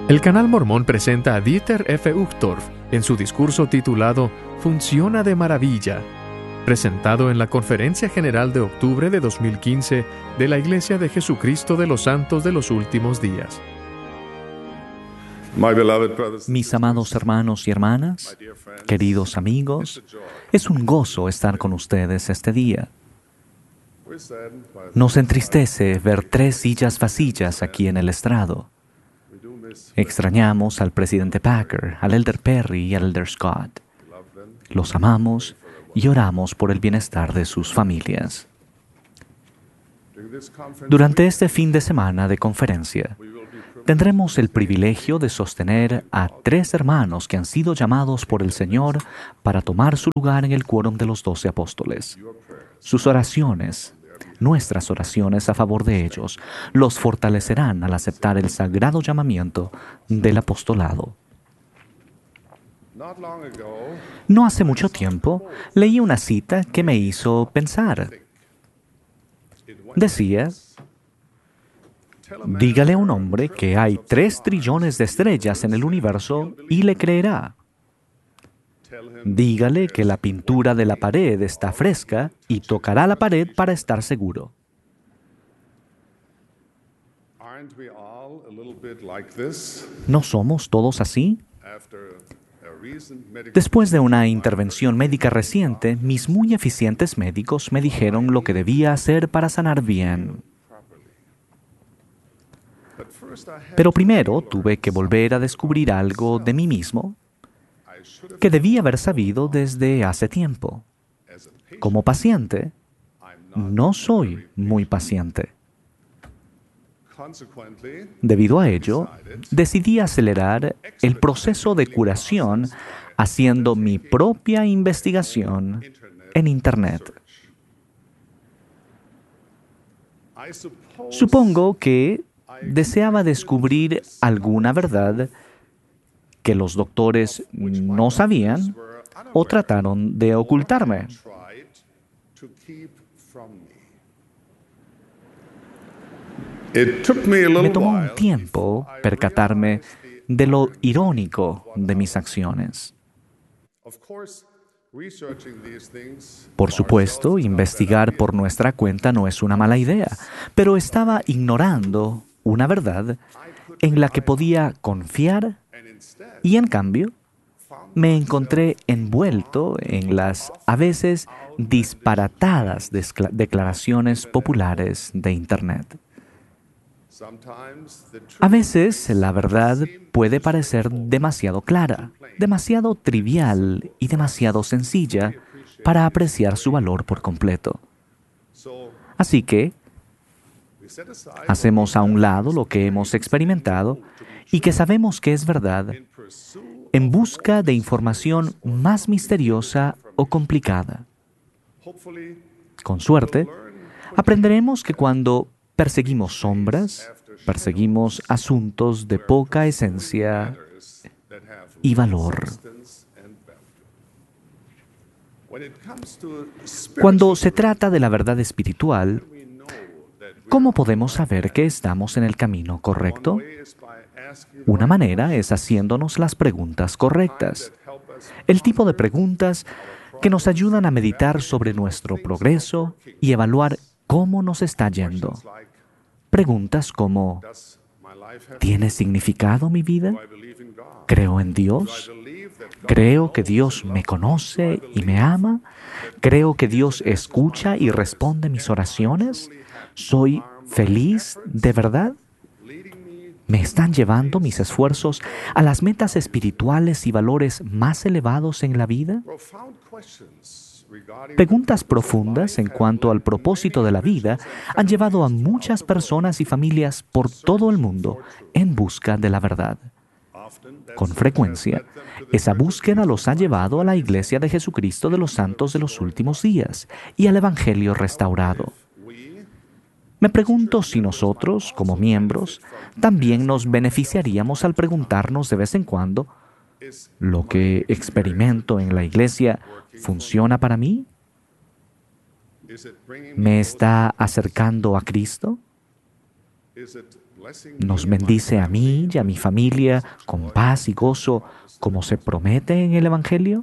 El Canal Mormón presenta a Dieter F. Uchtdorf en su discurso titulado Funciona de Maravilla, presentado en la Conferencia General de octubre de 2015 de la Iglesia de Jesucristo de los Santos de los Últimos Días. Mis amados hermanos y hermanas, queridos amigos, es un gozo estar con ustedes este día. Nos entristece ver 3 sillas vacías aquí en el estrado. Extrañamos al presidente Packer, al elder Perry y al elder Scott. Los amamos y oramos por el bienestar de sus familias. Durante este fin de semana de conferencia, tendremos el privilegio de sostener a 3 hermanos que han sido llamados por el Señor para tomar su lugar en el quórum de los 12 apóstoles. Sus oraciones, nuestras oraciones a favor de ellos, los fortalecerán al aceptar el sagrado llamamiento del apostolado. No hace mucho tiempo leí una cita que me hizo pensar. Decía: dígale a un hombre que hay 3 trillones de estrellas en el universo y le creerá. Dígale que la pintura de la pared está fresca y tocará la pared para estar seguro. ¿No somos todos así? Después de una intervención médica reciente, mis muy eficientes médicos me dijeron lo que debía hacer para sanar bien. Pero primero tuve que volver a descubrir algo de mí mismo que debía haber sabido desde hace tiempo. Como paciente, no soy muy paciente. Debido a ello, decidí acelerar el proceso de curación haciendo mi propia investigación en Internet. Supongo que deseaba descubrir alguna verdad que los doctores no sabían o trataron de ocultarme. Me tomó un tiempo percatarme de lo irónico de mis acciones. Por supuesto, investigar por nuestra cuenta no es una mala idea, pero estaba ignorando una verdad en la que podía confiar y, en cambio, me encontré envuelto en las a veces disparatadas declaraciones populares de Internet. A veces la verdad puede parecer demasiado clara, demasiado trivial y demasiado sencilla para apreciar su valor por completo. Así que hacemos a un lado lo que hemos experimentado y que sabemos que es verdad en busca de información más misteriosa o complicada. Con suerte, aprenderemos que cuando perseguimos sombras, perseguimos asuntos de poca esencia y valor. Cuando se trata de la verdad espiritual, ¿cómo podemos saber que estamos en el camino correcto? Una manera es haciéndonos las preguntas correctas. El tipo de preguntas que nos ayudan a meditar sobre nuestro progreso y evaluar cómo nos está yendo. Preguntas como: ¿tiene significado mi vida? ¿Creo en Dios? ¿Creo que Dios me conoce y me ama? ¿Creo que Dios escucha y responde mis oraciones? ¿Soy feliz de verdad? ¿Me están llevando mis esfuerzos a las metas espirituales y valores más elevados en la vida? Preguntas profundas en cuanto al propósito de la vida han llevado a muchas personas y familias por todo el mundo en busca de la verdad. Con frecuencia, esa búsqueda los ha llevado a la Iglesia de Jesucristo de los Santos de los Últimos Días y al Evangelio restaurado. Me pregunto si nosotros, como miembros, también nos beneficiaríamos al preguntarnos de vez en cuando: ¿lo que experimento en la Iglesia funciona para mí? ¿Me está acercando a Cristo? nos bendice a mí y a mi familia con paz y gozo, como se promete en el Evangelio?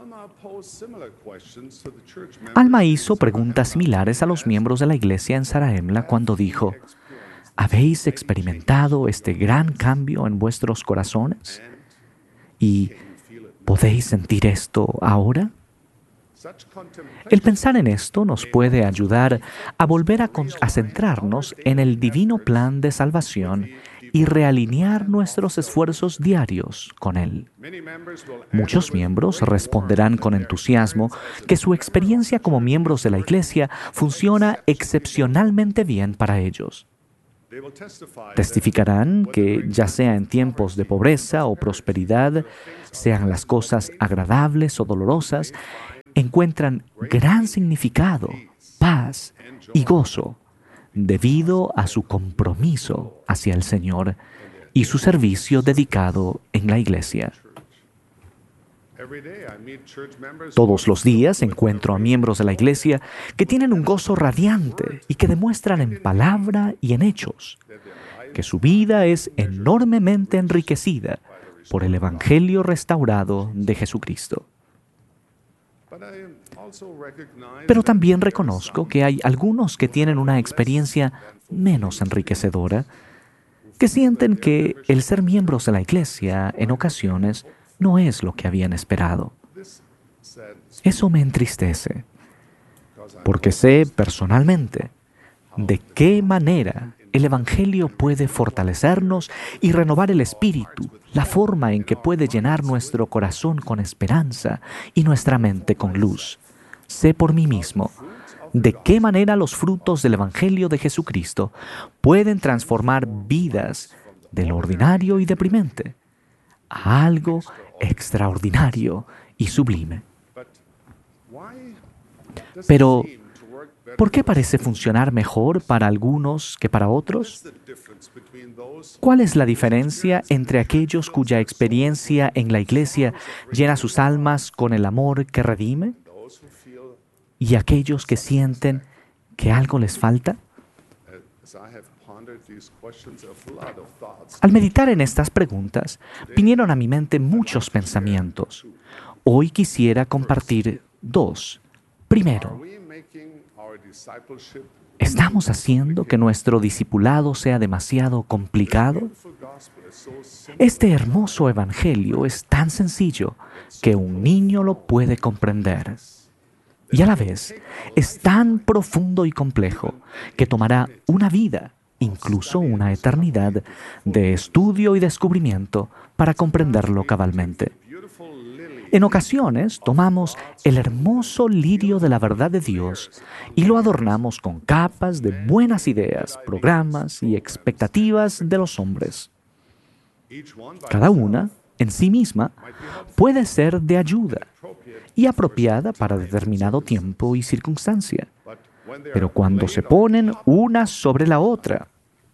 Alma hizo preguntas similares a los miembros de la iglesia en Zarahemla cuando dijo: ¿habéis experimentado este gran cambio en vuestros corazones? ¿Y podéis sentir esto ahora? El pensar en esto nos puede ayudar a volver a centrarnos en el divino plan de salvación y realinear nuestros esfuerzos diarios con Él. Muchos miembros responderán con entusiasmo que su experiencia como miembros de la Iglesia funciona excepcionalmente bien para ellos. Testificarán que, ya sea en tiempos de pobreza o prosperidad, sean las cosas agradables o dolorosas, encuentran gran significado, paz y gozo debido a su compromiso hacia el Señor y su servicio dedicado en la iglesia. Todos los días encuentro a miembros de la iglesia que tienen un gozo radiante y que demuestran en palabra y en hechos que su vida es enormemente enriquecida por el Evangelio restaurado de Jesucristo. Pero también reconozco que hay algunos que tienen una experiencia menos enriquecedora, que sienten que el ser miembros de la iglesia en ocasiones no es lo que habían esperado. Eso me entristece, porque sé personalmente de qué manera el Evangelio puede fortalecernos y renovar el espíritu, la forma en que puede llenar nuestro corazón con esperanza y nuestra mente con luz. Sé por mí mismo de qué manera los frutos del Evangelio de Jesucristo pueden transformar vidas de lo ordinario y deprimente a algo extraordinario y sublime. Pero, ¿por qué parece funcionar mejor para algunos que para otros? ¿Cuál es la diferencia entre aquellos cuya experiencia en la iglesia llena sus almas con el amor que redime y aquellos que sienten que algo les falta? Al meditar en estas preguntas, vinieron a mi mente muchos pensamientos. Hoy quisiera compartir dos. Primero, ¿estamos haciendo que nuestro discipulado sea demasiado complicado? Este hermoso evangelio es tan sencillo que un niño lo puede comprender. Y a la vez, es tan profundo y complejo que tomará una vida, incluso una eternidad, de estudio y descubrimiento para comprenderlo cabalmente. En ocasiones tomamos el hermoso lirio de la verdad de Dios y lo adornamos con capas de buenas ideas, programas y expectativas de los hombres. Cada una, en sí misma, puede ser de ayuda y apropiada para determinado tiempo y circunstancia. Pero cuando se ponen una sobre la otra,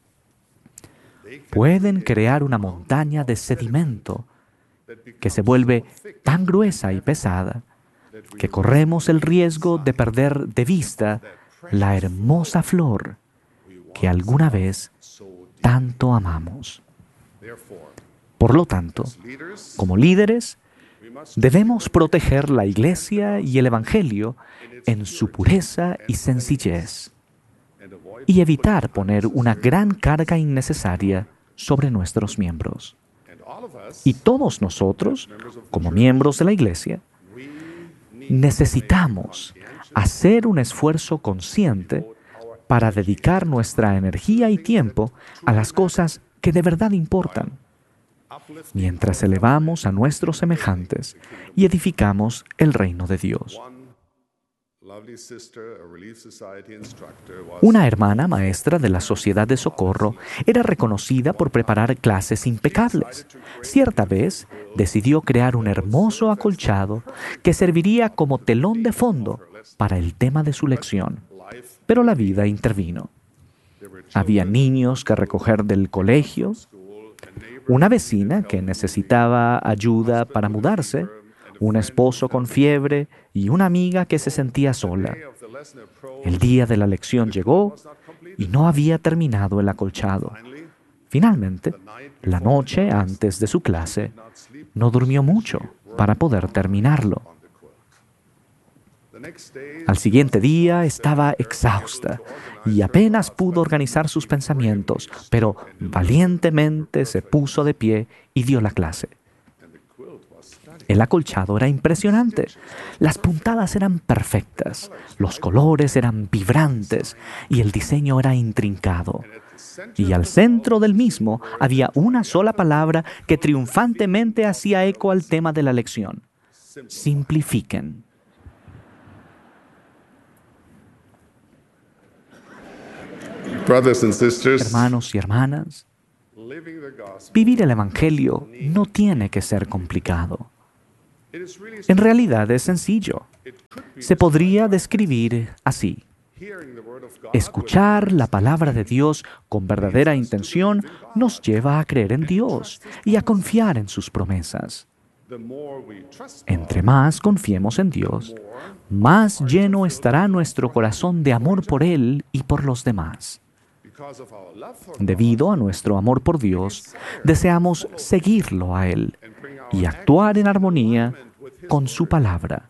pueden crear una montaña de sedimento que se vuelve tan gruesa y pesada que corremos el riesgo de perder de vista la hermosa flor que alguna vez tanto amamos. Por lo tanto, como líderes, debemos proteger la Iglesia y el Evangelio en su pureza y sencillez y evitar poner una gran carga innecesaria sobre nuestros miembros. Y todos nosotros, como miembros de la Iglesia, necesitamos hacer un esfuerzo consciente para dedicar nuestra energía y tiempo a las cosas que de verdad importan, mientras elevamos a nuestros semejantes y edificamos el reino de Dios. Una hermana maestra de la Sociedad de Socorro era reconocida por preparar clases impecables. Cierta vez decidió crear un hermoso acolchado que serviría como telón de fondo para el tema de su lección. Pero la vida intervino. Había niños que recoger del colegio, una vecina que necesitaba ayuda para mudarse, un esposo con fiebre y una amiga que se sentía sola. El día de la lección llegó y no había terminado el acolchado. Finalmente, la noche antes de su clase, no durmió mucho para poder terminarlo. Al siguiente día estaba exhausta y apenas pudo organizar sus pensamientos, pero valientemente se puso de pie y dio la clase. El acolchado era impresionante. Las puntadas eran perfectas, los colores eran vibrantes y el diseño era intrincado. Y al centro del mismo había una sola palabra que triunfantemente hacía eco al tema de la lección. Simplifiquen. Brothers and sisters, Hermanos y hermanas, vivir el Evangelio no tiene que ser complicado. En realidad es sencillo. Se podría describir así. Escuchar la palabra de Dios con verdadera intención nos lleva a creer en Dios y a confiar en sus promesas. Entre más confiemos en Dios, más lleno estará nuestro corazón de amor por Él y por los demás. Debido a nuestro amor por Dios, deseamos seguirlo a Él y actuar en armonía con su palabra.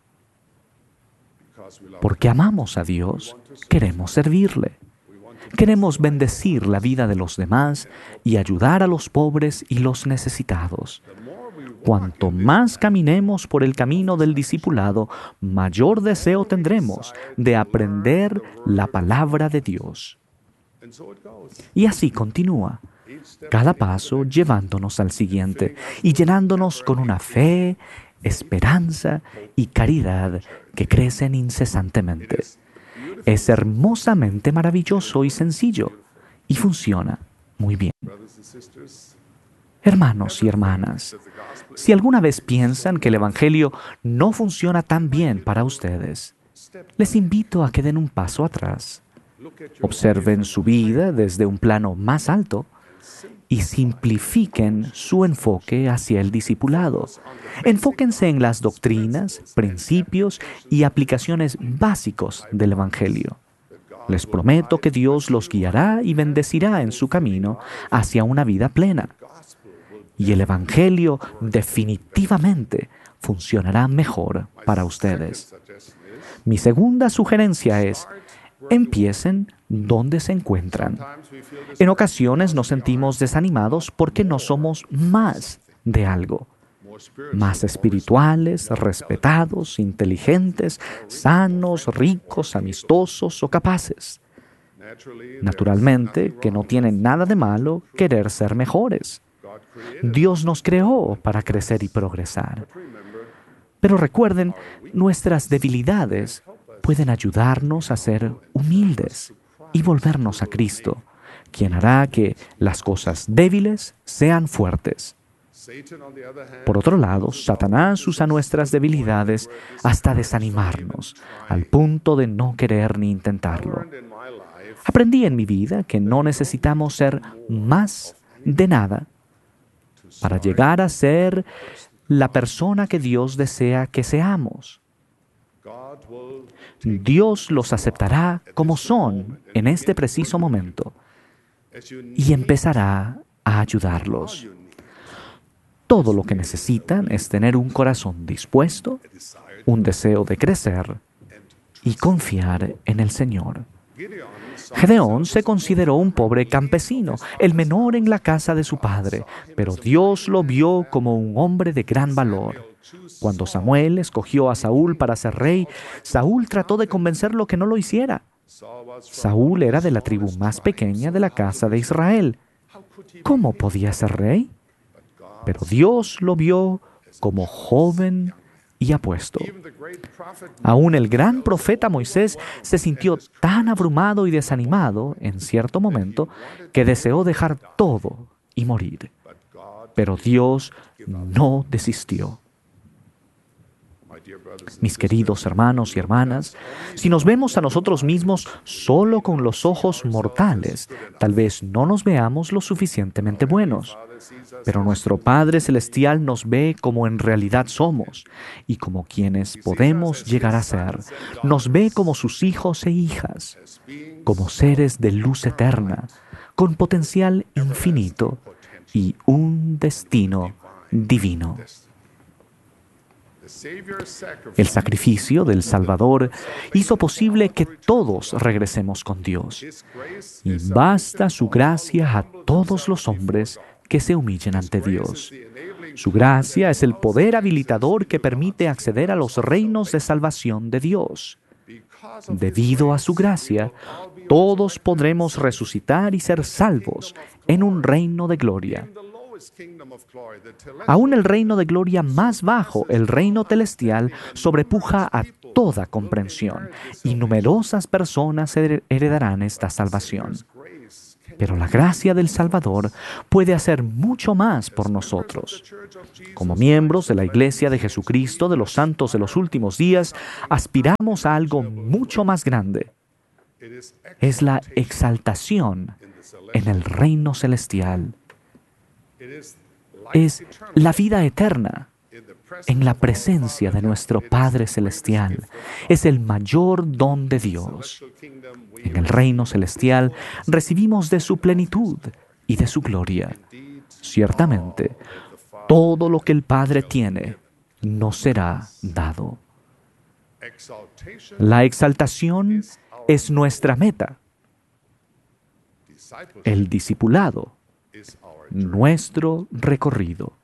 Porque amamos a Dios, queremos servirle. Queremos bendecir la vida de los demás y ayudar a los pobres y los necesitados. Cuanto más caminemos por el camino del discipulado, mayor deseo tendremos de aprender la palabra de Dios. Y así continúa, cada paso llevándonos al siguiente y llenándonos con una fe, esperanza y caridad que crecen incesantemente. Es hermosamente maravilloso y sencillo y funciona muy bien. Hermanos y hermanas, si alguna vez piensan que el Evangelio no funciona tan bien para ustedes, les invito a que den un paso atrás. Observen su vida desde un plano más alto y simplifiquen su enfoque hacia el discipulado. Enfóquense en las doctrinas, principios y aplicaciones básicos del Evangelio. Les prometo que Dios los guiará y bendecirá en su camino hacia una vida plena. Y el Evangelio definitivamente funcionará mejor para ustedes. Mi segunda sugerencia es: empiecen donde se encuentran. En ocasiones nos sentimos desanimados porque no somos más de algo. Más espirituales, respetados, inteligentes, sanos, ricos, amistosos o capaces. Naturalmente, que no tiene nada de malo querer ser mejores. Dios nos creó para crecer y progresar. Pero recuerden, nuestras debilidades pueden ayudarnos a ser humildes y volvernos a Cristo, quien hará que las cosas débiles sean fuertes. Por otro lado, Satanás usa nuestras debilidades hasta desanimarnos, al punto de no querer ni intentarlo. Aprendí en mi vida que no necesitamos ser más de nada para llegar a ser la persona que Dios desea que seamos. Dios los aceptará como son en este preciso momento y empezará a ayudarlos. Todo lo que necesitan es tener un corazón dispuesto, un deseo de crecer y confiar en el Señor. Gedeón se consideró un pobre campesino, el menor en la casa de su padre, pero Dios lo vio como un hombre de gran valor. Cuando Samuel escogió a Saúl para ser rey, Saúl trató de convencerlo que no lo hiciera. Saúl era de la tribu más pequeña de la casa de Israel. ¿Cómo podía ser rey? Pero Dios lo vio como joven y apuesto. Aún el gran profeta Moisés se sintió tan abrumado y desanimado en cierto momento que deseó dejar todo y morir. Pero Dios no desistió. Mis queridos hermanos y hermanas, si nos vemos a nosotros mismos solo con los ojos mortales, tal vez no nos veamos lo suficientemente buenos. Pero nuestro Padre Celestial nos ve como en realidad somos y como quienes podemos llegar a ser. Nos ve como sus hijos e hijas, como seres de luz eterna, con potencial infinito y un destino divino. El sacrificio del Salvador hizo posible que todos regresemos con Dios. Y basta su gracia a todos los hombres que se humillen ante Dios. Su gracia es el poder habilitador que permite acceder a los reinos de salvación de Dios. Debido a su gracia, todos podremos resucitar y ser salvos en un reino de gloria. Aún el reino de gloria más bajo, el reino celestial, sobrepuja a toda comprensión, y numerosas personas heredarán esta salvación. Pero la gracia del Salvador puede hacer mucho más por nosotros. Como miembros de la Iglesia de Jesucristo de los Santos de los Últimos Días, aspiramos a algo mucho más grande. Es la exaltación en el reino celestial. Es la vida eterna en la presencia de nuestro Padre Celestial. Es el mayor don de Dios. En el reino celestial recibimos de su plenitud y de su gloria. Ciertamente, todo lo que el Padre tiene nos será dado. La exaltación es nuestra meta. El discipulado, nuestro recorrido.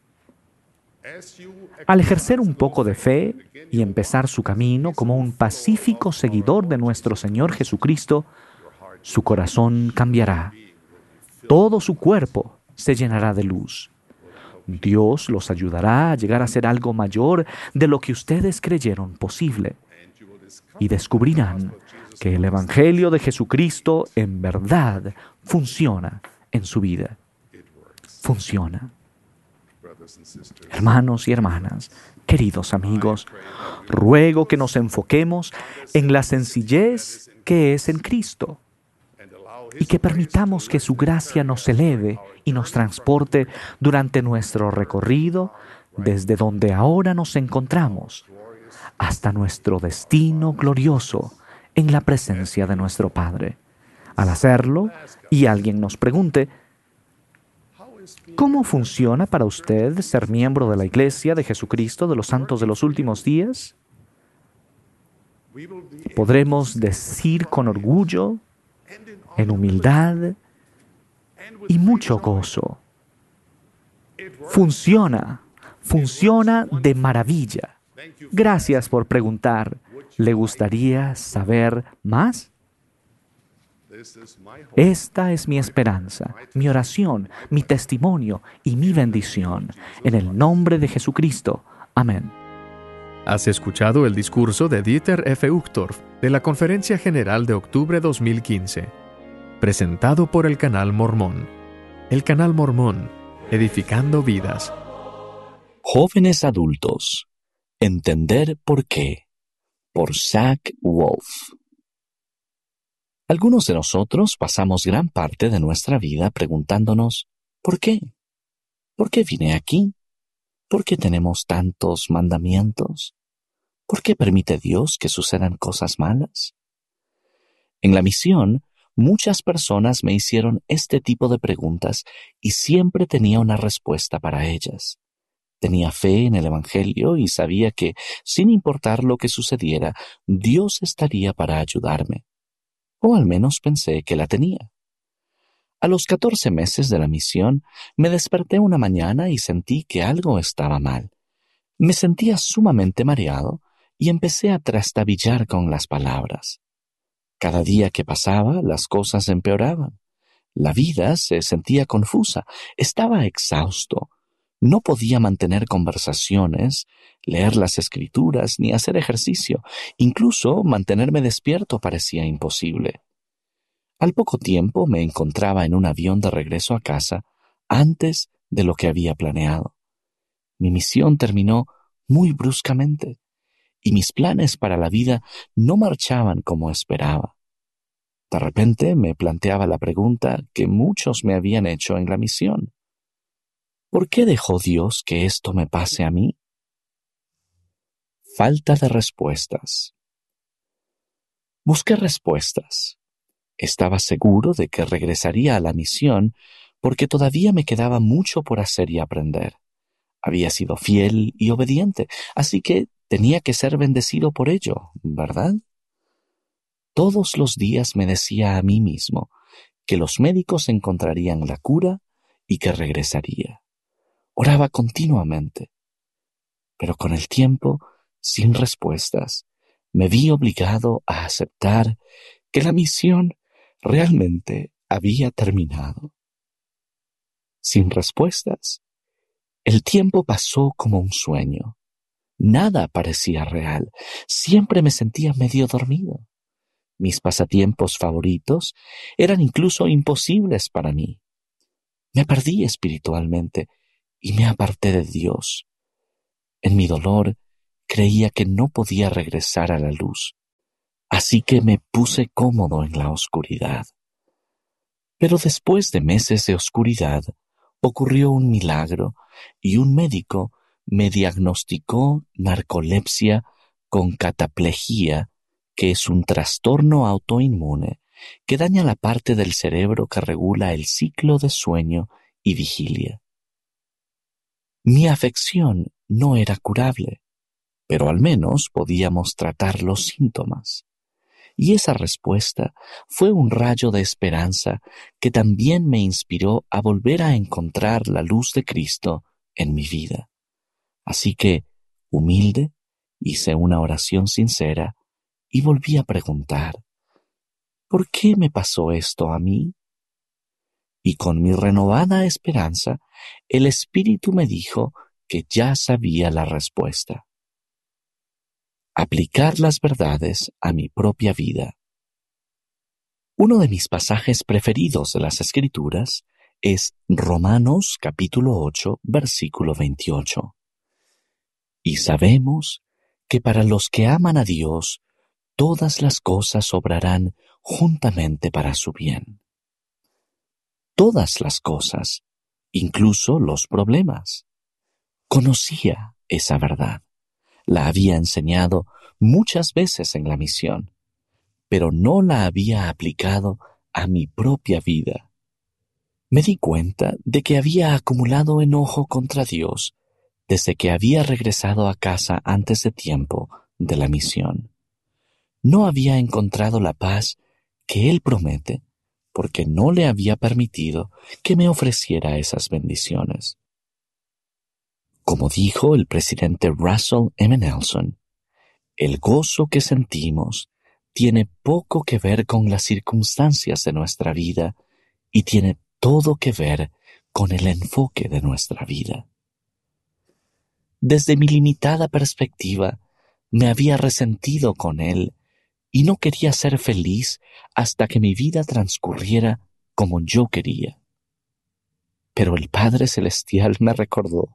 Al ejercer un poco de fe y empezar su camino como un pacífico seguidor de nuestro Señor Jesucristo, su corazón cambiará. Todo su cuerpo se llenará de luz. Dios los ayudará a llegar a ser algo mayor de lo que ustedes creyeron posible. Y descubrirán que el Evangelio de Jesucristo en verdad funciona en su vida. Funciona. Hermanos y hermanas, queridos amigos, ruego que nos enfoquemos en la sencillez que es en Cristo y que permitamos que su gracia nos eleve y nos transporte durante nuestro recorrido desde donde ahora nos encontramos hasta nuestro destino glorioso en la presencia de nuestro Padre. Al hacerlo, y alguien nos pregunte, ¿cómo funciona para usted ser miembro de la Iglesia de Jesucristo de los Santos de los Últimos Días? Podremos decir con orgullo, en humildad y mucho gozo: funciona de maravilla. Gracias por preguntar. ¿Le gustaría saber más? Esta es mi esperanza, mi oración, mi testimonio y mi bendición. En el nombre de Jesucristo. Amén. Has escuchado el discurso de Dieter F. Uchtdorf de la Conferencia General de Octubre 2015, presentado por el Canal Mormón. El Canal Mormón, edificando vidas. Jóvenes adultos, entender por qué, por Zach Wolf. Algunos de nosotros pasamos gran parte de nuestra vida preguntándonos, ¿por qué? ¿Por qué vine aquí? ¿Por qué tenemos tantos mandamientos? ¿Por qué permite Dios que sucedan cosas malas? En la misión, muchas personas me hicieron este tipo de preguntas y siempre tenía una respuesta para ellas. Tenía fe en el Evangelio y sabía que, sin importar lo que sucediera, Dios estaría para ayudarme. O al menos pensé que la tenía. A los 14 meses de la misión, me desperté una mañana y sentí que algo estaba mal. Me sentía sumamente mareado y empecé a trastabillar con las palabras. Cada día que pasaba, las cosas empeoraban. La vida se sentía confusa, estaba exhausto. No podía mantener conversaciones, leer las escrituras ni hacer ejercicio. Incluso mantenerme despierto parecía imposible. Al poco tiempo me encontraba en un avión de regreso a casa antes de lo que había planeado. Mi misión terminó muy bruscamente y mis planes para la vida no marchaban como esperaba. De repente me planteaba la pregunta que muchos me habían hecho en la misión. ¿Por qué dejó Dios que esto me pase a mí? Falta de respuestas. Busqué respuestas. Estaba seguro de que regresaría a la misión porque todavía me quedaba mucho por hacer y aprender. Había sido fiel y obediente, así que tenía que ser bendecido por ello, ¿verdad? Todos los días me decía a mí mismo que los médicos encontrarían la cura y que regresaría. Oraba continuamente, pero con el tiempo, sin respuestas, me vi obligado a aceptar que la misión realmente había terminado. Sin respuestas, el tiempo pasó como un sueño. Nada parecía real. Siempre me sentía medio dormido. Mis pasatiempos favoritos eran incluso imposibles para mí. Me perdí espiritualmente y me aparté de Dios. En mi dolor, creía que no podía regresar a la luz, así que me puse cómodo en la oscuridad. Pero después de meses de oscuridad, ocurrió un milagro y un médico me diagnosticó narcolepsia con cataplejía, que es un trastorno autoinmune que daña la parte del cerebro que regula el ciclo de sueño y vigilia. Mi afección no era curable, pero al menos podíamos tratar los síntomas. Y esa respuesta fue un rayo de esperanza que también me inspiró a volver a encontrar la luz de Cristo en mi vida. Así que, humilde, hice una oración sincera y volví a preguntar, ¿por qué me pasó esto a mí? Y con mi renovada esperanza, el Espíritu me dijo que ya sabía la respuesta. Aplicar las verdades a mi propia vida. Uno de mis pasajes preferidos de las Escrituras es Romanos capítulo 8, versículo 28. Y sabemos que para los que aman a Dios, todas las cosas obrarán juntamente para su bien. Todas las cosas, incluso los problemas. Conocía esa verdad. La había enseñado muchas veces en la misión, pero no la había aplicado a mi propia vida. Me di cuenta de que había acumulado enojo contra Dios desde que había regresado a casa antes de tiempo de la misión. No había encontrado la paz que Él promete porque no le había permitido que me ofreciera esas bendiciones. Como dijo el presidente Russell M. Nelson, el gozo que sentimos tiene poco que ver con las circunstancias de nuestra vida y tiene todo que ver con el enfoque de nuestra vida. Desde mi limitada perspectiva, me había resentido con Él y no quería ser feliz hasta que mi vida transcurriera como yo quería. Pero el Padre Celestial me recordó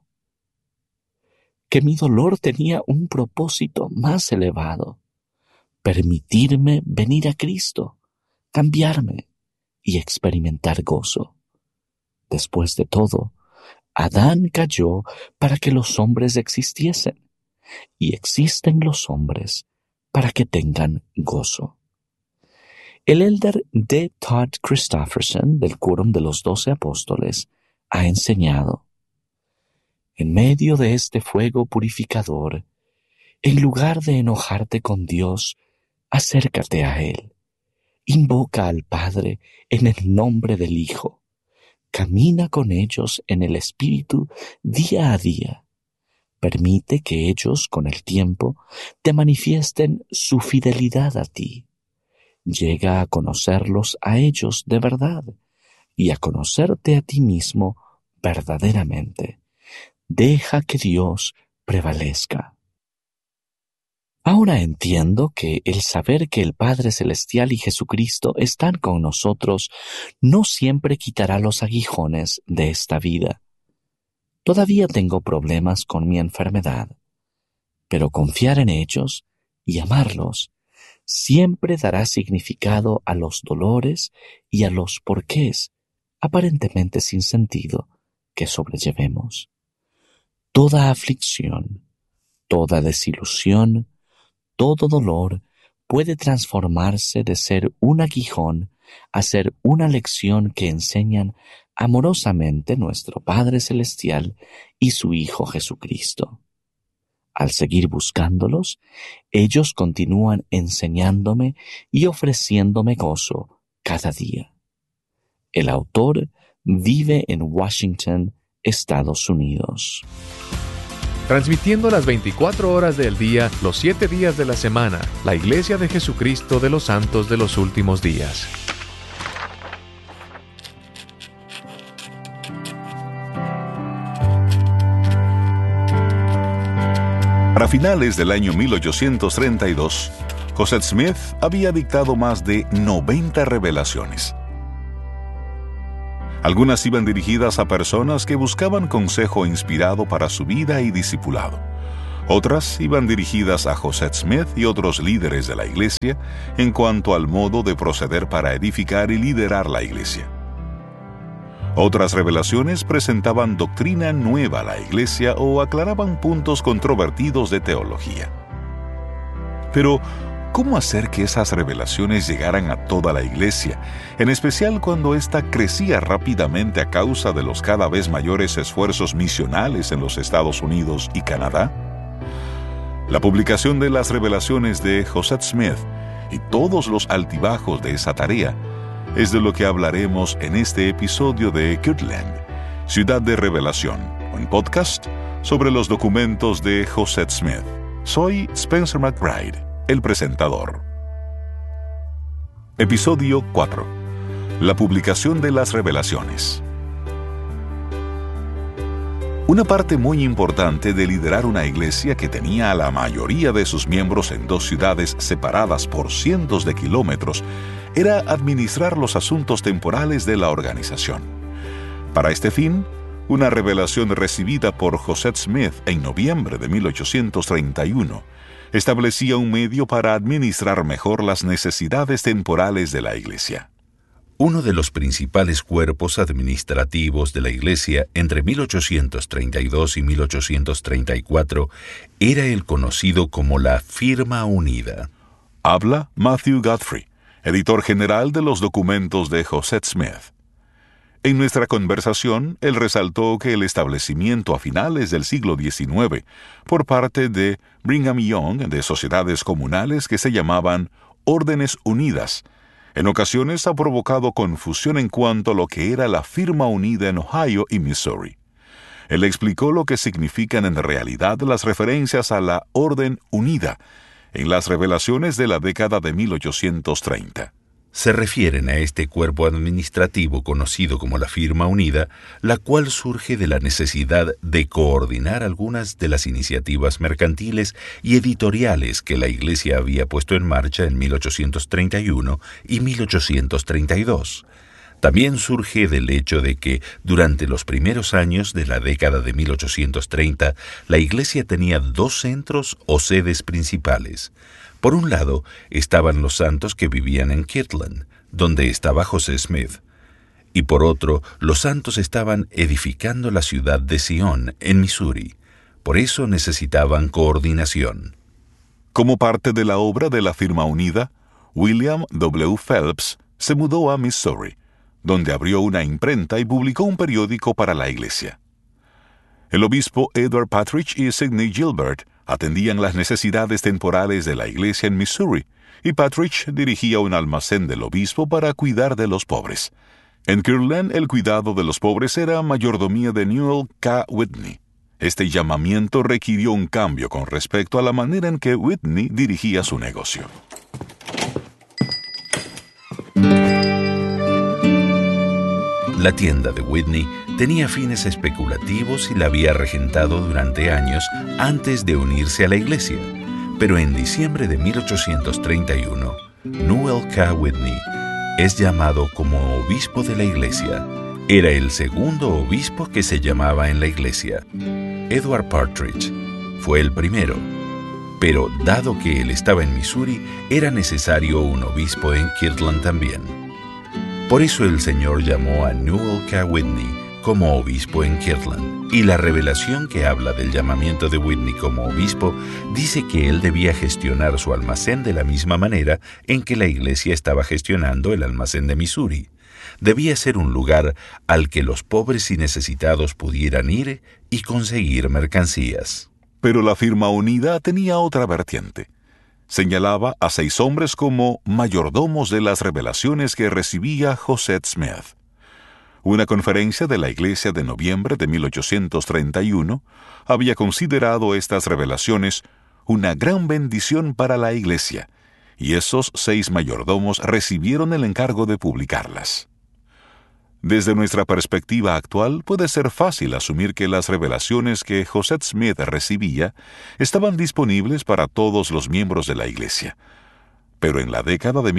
que mi dolor tenía un propósito más elevado: permitirme venir a Cristo, cambiarme y experimentar gozo. Después de todo, Adán cayó para que los hombres existiesen, y existen los hombres para que tengan gozo. El elder D. Todd Christofferson, del Quórum de los 12 Apóstoles, ha enseñado: en medio de este fuego purificador, en lugar de enojarte con Dios, acércate a Él. Invoca al Padre en el nombre del Hijo. Camina con ellos en el Espíritu día a día. Permite que ellos, con el tiempo, te manifiesten su fidelidad a ti. Llega a conocerlos a ellos de verdad y a conocerte a ti mismo verdaderamente. Deja que Dios prevalezca. Ahora entiendo que el saber que el Padre Celestial y Jesucristo están con nosotros no siempre quitará los aguijones de esta vida. Todavía tengo problemas con mi enfermedad, pero confiar en ellos y amarlos siempre dará significado a los dolores y a los porqués, aparentemente sin sentido, que sobrellevemos. Toda aflicción, toda desilusión, todo dolor puede transformarse de ser un aguijón a ser una lección que enseñan amorosamente nuestro Padre Celestial y su Hijo Jesucristo. Al seguir buscándolos, ellos continúan enseñándome y ofreciéndome gozo cada día. El autor vive en Washington, Estados Unidos. Transmitiendo las 24 horas del día, los 7 días de la semana, la Iglesia de Jesucristo de los Santos de los Últimos Días. Para finales del año 1832, Joseph Smith había dictado más de 90 revelaciones. Algunas iban dirigidas a personas que buscaban consejo inspirado para su vida y discipulado. Otras iban dirigidas a Joseph Smith y otros líderes de la iglesia en cuanto al modo de proceder para edificar y liderar la iglesia. Otras revelaciones presentaban doctrina nueva a la iglesia o aclaraban puntos controvertidos de teología. Pero, ¿cómo hacer que esas revelaciones llegaran a toda la iglesia, en especial cuando ésta crecía rápidamente a causa de los cada vez mayores esfuerzos misionales en los Estados Unidos y Canadá? La publicación de las revelaciones de Joseph Smith y todos los altibajos de esa tarea es de lo que hablaremos en este episodio de Kirtland, Ciudad de Revelación, un podcast sobre los documentos de Joseph Smith. Soy Spencer McBride, el presentador. Episodio 4. La publicación de las revelaciones. Una parte muy importante de liderar una iglesia que tenía a la mayoría de sus miembros en dos ciudades separadas por cientos de kilómetros era administrar los asuntos temporales de la organización. Para este fin, una revelación recibida por Joseph Smith en noviembre de 1831 establecía un medio para administrar mejor las necesidades temporales de la iglesia. Uno de los principales cuerpos administrativos de la Iglesia entre 1832 y 1834 era el conocido como la Firma Unida. Habla Matthew Guthrie, editor general de los documentos de Joseph Smith. En nuestra conversación, él resaltó que el establecimiento a finales del siglo XIX por parte de Brigham Young de sociedades comunales que se llamaban Órdenes Unidas, en ocasiones ha provocado confusión en cuanto a lo que era la Firma Unida en Ohio y Missouri. Él explicó lo que significan en realidad las referencias a la Orden Unida en las revelaciones de la década de 1830. Se refieren a este cuerpo administrativo conocido como la Firma Unida, la cual surge de la necesidad de coordinar algunas de las iniciativas mercantiles y editoriales que la Iglesia había puesto en marcha en 1831 y 1832. También surge del hecho de que, durante los primeros años de la década de 1830, la Iglesia tenía dos centros o sedes principales. Por un lado, estaban los santos que vivían en Kirtland, donde estaba Joseph Smith. Y por otro, los santos estaban edificando la ciudad de Sion, en Missouri. Por eso necesitaban coordinación. Como parte de la obra de la Firma Unida, William W. Phelps se mudó a Missouri, donde abrió una imprenta y publicó un periódico para la iglesia. El obispo Edward Partridge y Sidney Gilbert atendían las necesidades temporales de la iglesia en Missouri, y Partridge dirigía un almacén del obispo para cuidar de los pobres. En Kirtland, el cuidado de los pobres era mayordomía de Newell K. Whitney. Este llamamiento requirió un cambio con respecto a la manera en que Whitney dirigía su negocio. La tienda de Whitney tenía fines especulativos y la había regentado durante años antes de unirse a la iglesia. Pero en diciembre de 1831, Newell K. Whitney es llamado como obispo de la iglesia. Era el segundo obispo que se llamaba en la iglesia. Edward Partridge fue el primero. Pero dado que él estaba en Missouri, era necesario un obispo en Kirtland también. Por eso el Señor llamó a Newell K. Whitney como obispo en Kirtland, y la revelación que habla del llamamiento de Whitney como obispo dice que él debía gestionar su almacén de la misma manera en que la iglesia estaba gestionando el almacén de Missouri. Debía ser un lugar al que los pobres y necesitados pudieran ir y conseguir mercancías. Pero la firma unida tenía otra vertiente. Señalaba a 6 hombres como mayordomos de las revelaciones que recibía Josette Smith. Una conferencia de la Iglesia de noviembre de 1831 había considerado estas revelaciones una gran bendición para la Iglesia, y esos 6 mayordomos recibieron el encargo de publicarlas. Desde nuestra perspectiva actual, puede ser fácil asumir que las revelaciones que Josette Smith recibía estaban disponibles para todos los miembros de la Iglesia. Pero en la década de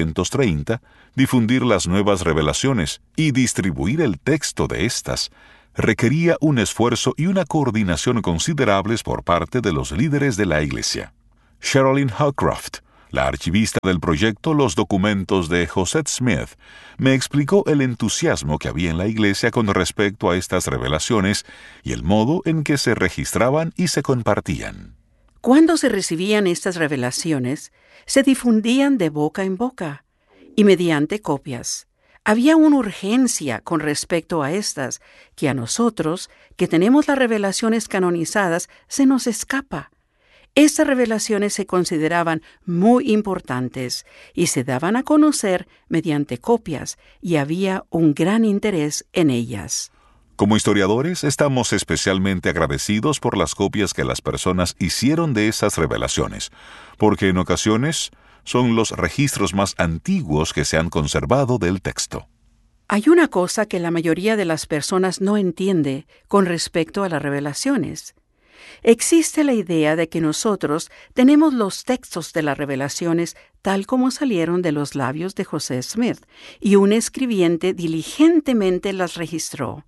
1830, difundir las nuevas revelaciones y distribuir el texto de estas requería un esfuerzo y una coordinación considerables por parte de los líderes de la Iglesia. Sherilyn Hawcroft, la archivista del proyecto Los Documentos de Josette Smith, me explicó el entusiasmo que había en la Iglesia con respecto a estas revelaciones y el modo en que se registraban y se compartían. Cuando se recibían estas revelaciones, se difundían de boca en boca y mediante copias. Había una urgencia con respecto a estas que a nosotros, que tenemos las revelaciones canonizadas, se nos escapa. Estas revelaciones se consideraban muy importantes y se daban a conocer mediante copias, y había un gran interés en ellas. Como historiadores, estamos especialmente agradecidos por las copias que las personas hicieron de esas revelaciones, porque en ocasiones son los registros más antiguos que se han conservado del texto. Hay una cosa que la mayoría de las personas no entiende con respecto a las revelaciones. Existe la idea de que nosotros tenemos los textos de las revelaciones tal como salieron de los labios de Josette Smith, y un escribiente diligentemente las registró.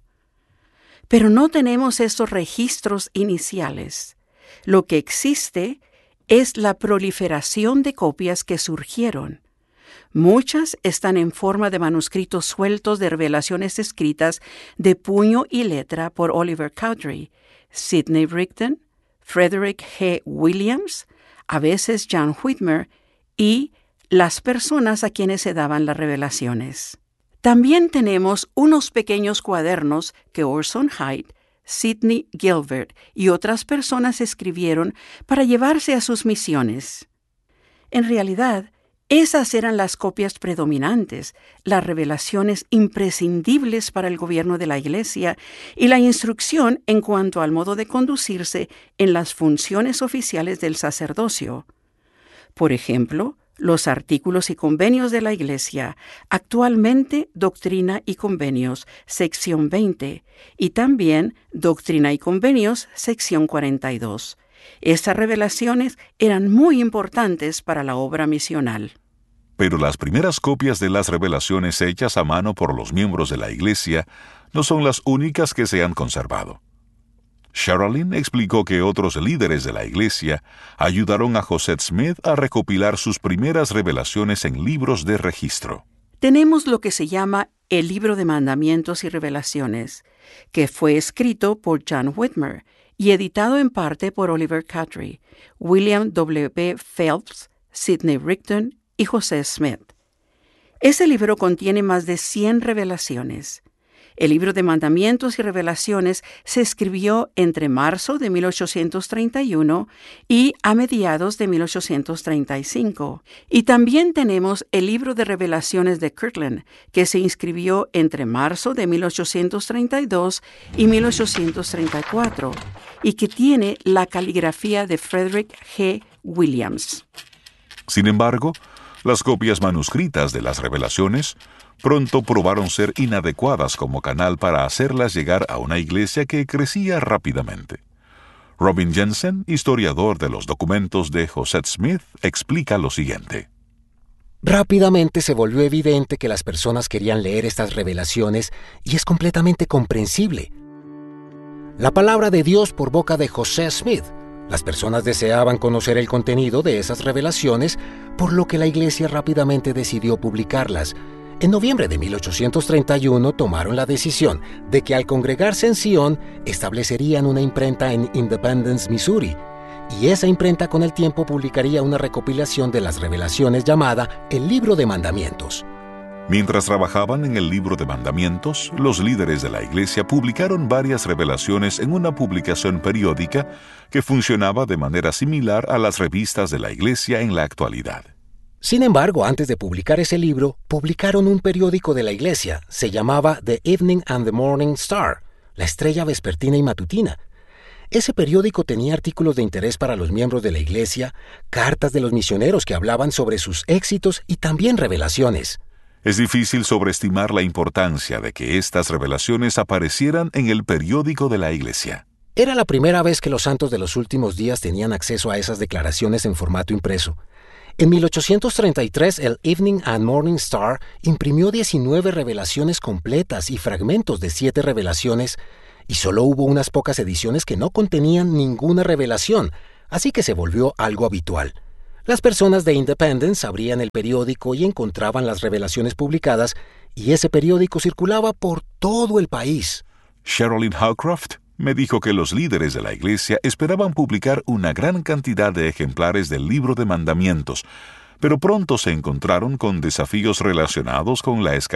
Pero no tenemos esos registros iniciales. Lo que existe es la proliferación de copias que surgieron. Muchas están en forma de manuscritos sueltos de revelaciones escritas de puño y letra por Oliver Cowdery, Sidney Rigdon, Frederick G. Williams, a veces John Whitmer, y las personas a quienes se daban las revelaciones. También tenemos unos pequeños cuadernos que Orson Hyde, Sidney Gilbert y otras personas escribieron para llevarse a sus misiones. En realidad, esas eran las copias predominantes, las revelaciones imprescindibles para el gobierno de la Iglesia y la instrucción en cuanto al modo de conducirse en las funciones oficiales del sacerdocio. Por ejemplo, los artículos y convenios de la Iglesia, actualmente Doctrina y Convenios, sección 20, y también Doctrina y Convenios, sección 42. Estas revelaciones eran muy importantes para la obra misional. Pero las primeras copias de las revelaciones hechas a mano por los miembros de la Iglesia no son las únicas que se han conservado. Sherilyn explicó que otros líderes de la Iglesia ayudaron a Josette Smith a recopilar sus primeras revelaciones en libros de registro. Tenemos lo que se llama el Libro de Mandamientos y Revelaciones, que fue escrito por John Whitmer y editado en parte por Oliver Cowdery, William W. Phelps, Sidney Rigdon y Josette Smith. Ese libro contiene más de 100 revelaciones. El Libro de Mandamientos y Revelaciones se escribió entre marzo de 1831 y a mediados de 1835. Y también tenemos el Libro de Revelaciones de Kirtland, que se inscribió entre marzo de 1832 y 1834, y que tiene la caligrafía de Frederick G. Williams. Sin embargo, las copias manuscritas de las revelaciones pronto probaron ser inadecuadas como canal para hacerlas llegar a una iglesia que crecía rápidamente. Robin Jensen, historiador de los documentos de Josette Smith, explica lo siguiente. Rápidamente se volvió evidente que las personas querían leer estas revelaciones, y es completamente comprensible. La palabra de Dios por boca de Josette Smith. Las personas deseaban conocer el contenido de esas revelaciones, por lo que la iglesia rápidamente decidió publicarlas. En noviembre de 1831 tomaron la decisión de que al congregarse en Sion establecerían una imprenta en Independence, Missouri, y esa imprenta con el tiempo publicaría una recopilación de las revelaciones llamada El Libro de Mandamientos. Mientras trabajaban en el Libro de Mandamientos, los líderes de la Iglesia publicaron varias revelaciones en una publicación periódica que funcionaba de manera similar a las revistas de la Iglesia en la actualidad. Sin embargo, antes de publicar ese libro, publicaron un periódico de la Iglesia. Se llamaba The Evening and the Morning Star, la estrella vespertina y matutina. Ese periódico tenía artículos de interés para los miembros de la Iglesia, cartas de los misioneros que hablaban sobre sus éxitos y también revelaciones. Es difícil sobreestimar la importancia de que estas revelaciones aparecieran en el periódico de la Iglesia. Era la primera vez que los santos de los últimos días tenían acceso a esas declaraciones en formato impreso. En 1833, el Evening and Morning Star imprimió 19 revelaciones completas y fragmentos de 7 revelaciones, y solo hubo unas pocas ediciones que no contenían ninguna revelación, así que se volvió algo habitual. Las personas de Independence abrían el periódico y encontraban las revelaciones publicadas, y ese periódico circulaba por todo el país. Sherilyn Howcroft me dijo que los líderes de la Iglesia esperaban publicar una gran cantidad de ejemplares del Libro de Mandamientos, pero pronto se encontraron con desafíos relacionados con la escasez